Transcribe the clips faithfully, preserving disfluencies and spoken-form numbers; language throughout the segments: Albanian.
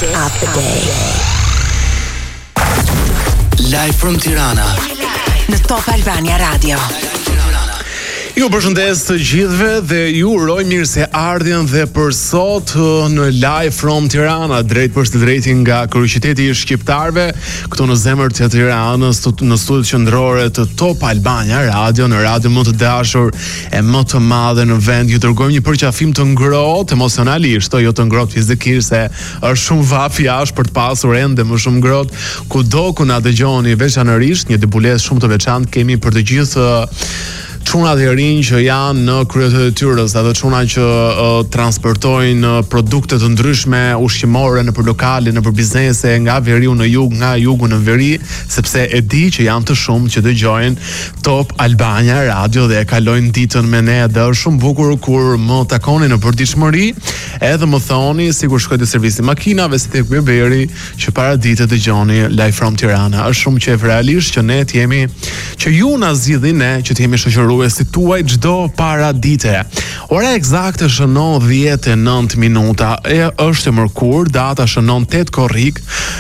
of the day. Live from Tirana në Top Albania Radio. Ju përshëndes të gjithëve dhe ju uroj mirëseardhjen dhe për sot në Live from Tirana, drejt për së drejti nga kryeqyteti i shqiptarëve, këtu në zemër të Tiranës, në studiot qendrore të Top Albania Radio, në radio më të dashur e më të madhe në vend. Ju dërgojmë një përqafim të ngrohtë emocionalisht, jo të ngrohtë fizikisht, se është shumë vap jashtë për të pasur ende më shumë ngrohtë. Kudo ku na dëgjoni, veçanërisht një debulesë shumë të veçantë kemi për të gjithë çunat e rinj që janë në kryet e detyrës, ato çuna që uh, transportojnë produkte të ndryshme ushqimore nëpër lokale, nëpër biznese, nga veriu në jug, nga jugu në veri, sepse e di që janë të shumë që dëgjojnë Top Albania Radio dhe e kalojnë ditën me ne. Dhe është shumë bukur kur më takoni në përditshmëri, edhe më thoni sikur shkoj te servisi makinave, si tek Berberi, që para ditë dëgjoni Live from Tirana. Është shumë qef realisht që ne të jemi, që ju na zgjidhni ne që të jemi shoqëruar si tuaj çdo para dite. Ora eksakte shënon dhjetë e nëntë minuta. E është e mërkur, data shënon tetë korrik.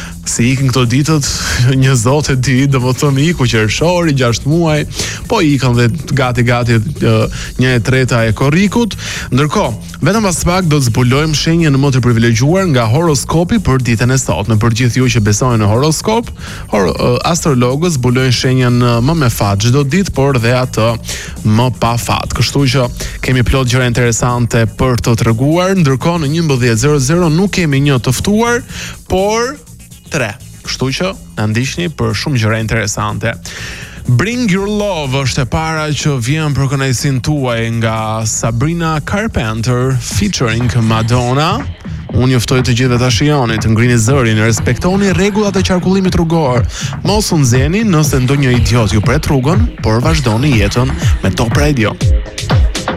Si ikin këto ditët, një zot e di, dhe më thëmë iku qershori, gjashtë muaj, po ikën dhe gati gati një e treta e korrikut. Ndërkohë, vetëm pas pak do të zbulojmë shenjën më të privilegjuar nga horoskopi për ditën e sotme. Për gjithë ju që besojnë në horoskop, hor astrologët zbulojnë shenjën më me fat çdo ditë, por dhe atë më pa fat. Kështu që kemi plot gjëra interesante për të treguar. Ndërkohë në njëmbëdhjetë e zero zero nuk kemi një të ftuar, por tre. Kështu që na ndiqni për shumë gjëra interesante. Bring Your Love është e para që vjen për kënaqësinë tuaj nga Sabrina Carpenter featuring Madonna. Unë juftoj të gjithë ta shijoni, të ngrini zërin, respektoni rregullat e qarkullimit rrugor. Mos u nxjeni nëse ndonjë idiot ju pret rrugën, por vazhdoni jetën me Top Radio.